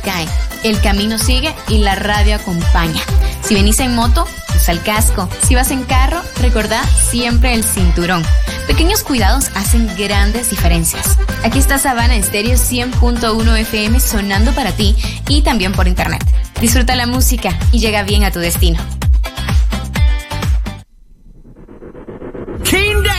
cae. El camino sigue y la radio acompaña. Si venís en moto, usa el casco. Si vas en carro, recordá siempre el cinturón. Pequeños cuidados hacen grandes diferencias. Aquí está Sabana Estéreo 100.1 FM sonando para ti y también por internet. Disfruta la música y llega bien a tu destino. King